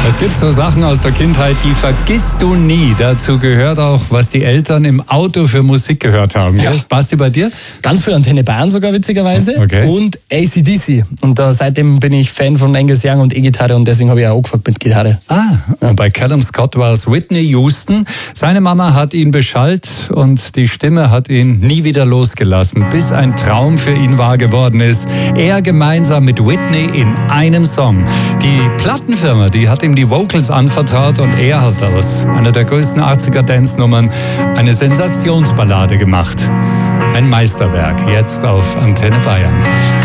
Es gibt so Sachen aus der Kindheit, die vergisst du nie. Dazu gehört auch, was die Eltern im Auto für Musik gehört haben. Ja. Basti, bei dir? Ganz für Antenne Bayern sogar, witzigerweise. Okay. Und AC/DC. Und seitdem bin ich Fan von Angus Young und E-Gitarre und deswegen habe ich auch angefangen mit Gitarre. Bei Callum Scott war es Whitney Houston. Seine Mama hat ihn beschallt und die Stimme hat ihn nie wieder losgelassen, bis ein Traum für ihn wahr geworden ist. Er gemeinsam mit Whitney in einem Song. Die Plattenfirma, die hat ihm die Vocals anvertraut und er hat aus einer der größten 80er-Dance-Nummern eine Sensationsballade gemacht. Ein Meisterwerk, jetzt auf Antenne Bayern.